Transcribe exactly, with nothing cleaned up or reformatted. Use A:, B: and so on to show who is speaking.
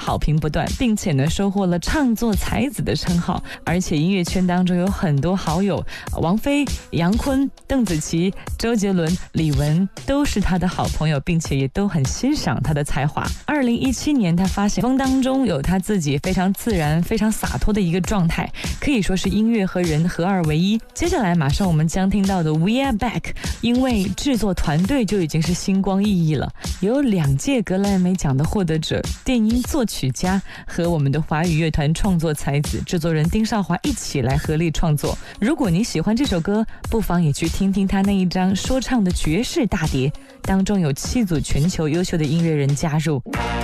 A: 好评不断，并且呢收获了唱作才子的称号。而且音乐圈当中有很多好友，王菲、杨坤、邓紫棋、周杰伦、李玟都是他的好朋友，并且也都很欣赏他的才华。二零一七年他发现风当中有他自己非常自然非常洒脱的一个状态，可以说是音乐和人合二为一。接下来马上我们将听到的 We Are Back， 因为制作团队就已经是星光熠熠了，有两届格莱美奖的获得者，电音作曲家和我们的华语乐团创作才子制作人丁少华一起来合力创作。如果你喜欢这首歌，不妨也去听听他那一张说唱的爵士大碟，当中有七组全球优秀的音乐人加入。